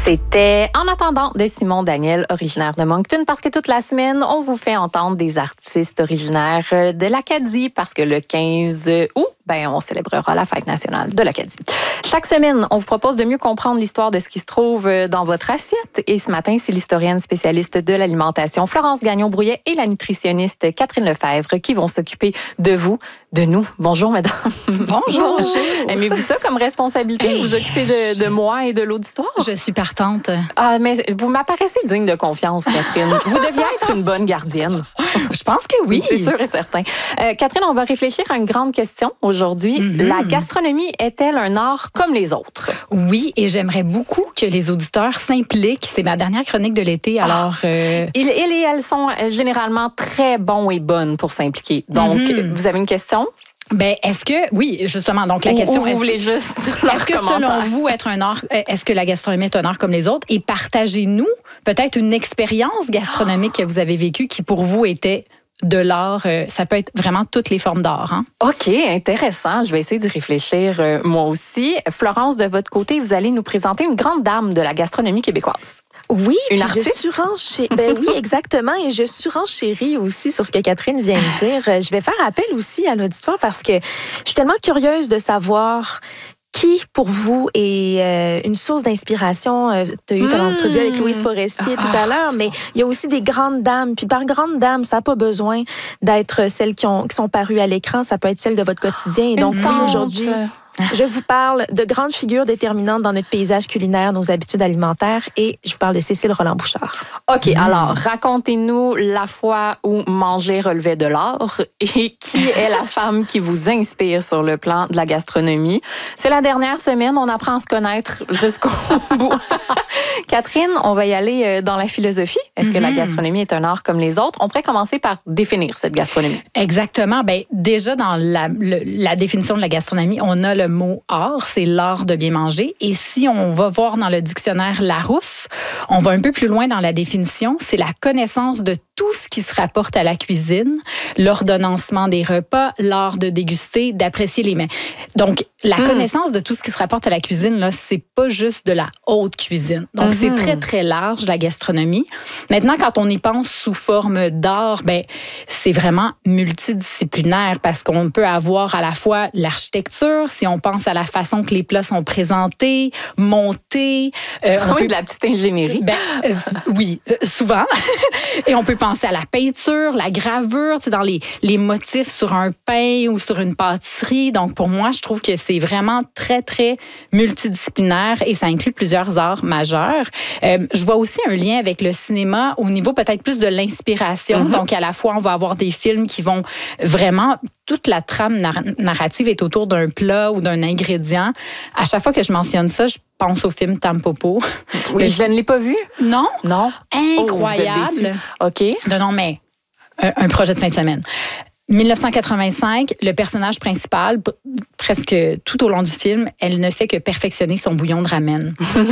C'était En attendant de Simon Daniel, originaire de Moncton, parce que toute la semaine, on vous fait entendre des artistes originaires de l'Acadie, parce que le 15 août, on célébrera la fête nationale de l'Acadie. Chaque semaine, on vous propose de mieux comprendre l'histoire de ce qui se trouve dans votre assiette. Et ce matin, c'est l'historienne spécialiste de l'alimentation, Florence Gagnon-Brouillet, et la nutritionniste Catherine Lefebvre qui vont s'occuper de vous, de nous. Bonjour, mesdames. Bonjour. Aimez-vous ça comme responsabilité de vous occuper de moi et de l'auditoire? Je suis partante. Ah, mais vous m'apparaissez digne de confiance, Catherine. Vous deviez être une bonne gardienne. Je pense que oui. C'est sûr et certain. Catherine, on va réfléchir à une grande question aujourd'hui. La gastronomie est-elle un art comme les autres? Oui, et j'aimerais beaucoup que les auditeurs s'impliquent. C'est ma dernière chronique de l'été, alors... Ils et elles sont généralement très bons et bonnes pour s'impliquer. Donc, vous avez une question? Est-ce que... Oui, justement, donc la question... Ou vous voulez juste Est-ce que selon vous, être un art, est-ce que la gastronomie est un art comme les autres? Et partagez-nous peut-être une expérience gastronomique que vous avez vécue qui, pour vous, était... de l'art, ça peut être vraiment toutes les formes d'art. Hein? OK, intéressant. Je vais essayer d'y réfléchir moi aussi. Florence, de votre côté, vous allez nous présenter une grande dame de la gastronomie québécoise. Oui, une artiste? Je surenchéris. Oui, exactement. Et je surenchéris aussi sur ce que Catherine vient de dire. Je vais faire appel aussi à l'auditoire parce que je suis tellement curieuse de savoir qui, pour vous, est une source d'inspiration. Tu as eu ton entrevue avec Louise Forestier tout à l'heure, mais il y a aussi des grandes dames. Puis par grande dame, ça n'a pas besoin d'être celles qui sont parues à l'écran. Ça peut être celle de votre quotidien. Et donc, aujourd'hui... Je vous parle de grandes figures déterminantes dans notre paysage culinaire, nos habitudes alimentaires, et je vous parle de Cécile Roland-Bouchard. OK, alors, racontez-nous la fois où manger relevait de l'art et qui est la femme qui vous inspire sur le plan de la gastronomie. C'est la dernière semaine, on apprend à se connaître jusqu'au bout. Catherine, on va y aller dans la philosophie. Est-ce que la gastronomie est un art comme les autres? On pourrait commencer par définir cette gastronomie. Exactement. Déjà, dans la définition de la gastronomie, on a le mot art, c'est l'art de bien manger. Et si on va voir dans le dictionnaire Larousse, on va un peu plus loin dans la définition, c'est la connaissance de tout ce qui se rapporte à la cuisine, l'ordonnancement des repas, l'art de déguster, d'apprécier les mets. Donc, la connaissance de tout ce qui se rapporte à la cuisine, là, c'est pas juste de la haute cuisine. Donc, c'est très, très large, la gastronomie. Maintenant, quand on y pense sous forme d'art, c'est vraiment multidisciplinaire parce qu'on peut avoir à la fois l'architecture, si on pense à la façon que les plats sont présentés, montés. De la petite ingénierie. Oui, souvent. Et on peut penser à la peinture, la gravure, dans les motifs sur un pain ou sur une pâtisserie. Donc, pour moi, je trouve que c'est vraiment très, très multidisciplinaire et ça inclut plusieurs arts majeurs. Je vois aussi un lien avec le cinéma au niveau peut-être plus de l'inspiration. Donc, à la fois, on va avoir des films qui vont vraiment... Toute la trame narrative est autour d'un plat ou d'un ingrédient. À chaque fois que je mentionne ça, je pense au film Tampopo. Oui, je ne l'ai pas vu. Non? Non. Incroyable. OK. Non, mais un projet de fin de semaine. 1985, le personnage principal, presque tout au long du film, elle ne fait que perfectionner son bouillon de ramen.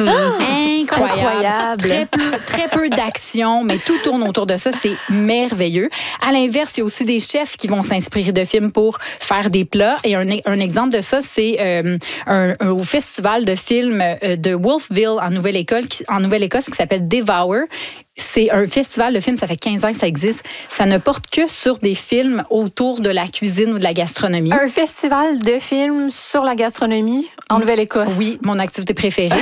Incroyable. Très peu d'action, mais tout tourne autour de ça. C'est merveilleux. À l'inverse, il y a aussi des chefs qui vont s'inspirer de films pour faire des plats. Et un exemple de ça, c'est au festival de films de Wolfville en Nouvelle-Écosse qui s'appelle Devour. C'est un festival de films, ça fait 15 ans que ça existe. Ça ne porte que sur des films autour de la cuisine ou de la gastronomie. Un festival de films sur la gastronomie en Nouvelle-Écosse. Oui, mon activité préférée.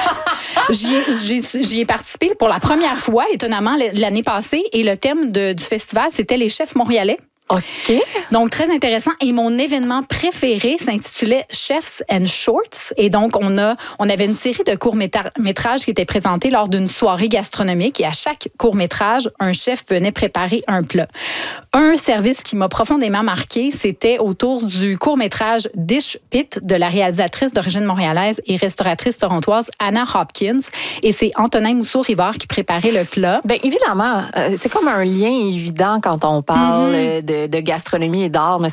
J'y ai participé pour la première fois, étonnamment, l'année passée. Et le thème du festival, c'était les chefs montréalais. OK. Donc, très intéressant. Et mon événement préféré s'intitulait Chefs and Shorts. Et donc, on avait une série de courts-métrages qui étaient présentés lors d'une soirée gastronomique. Et à chaque court-métrage, un chef venait préparer un plat. Un service qui m'a profondément marqué, c'était autour du court-métrage Dish Pit de la réalisatrice d'origine montréalaise et restauratrice torontoise Anna Hopkins. Et c'est Antonin Mousseau-Rivard qui préparait le plat. Évidemment, c'est comme un lien évident quand on parle de gastronomie et d'art, ne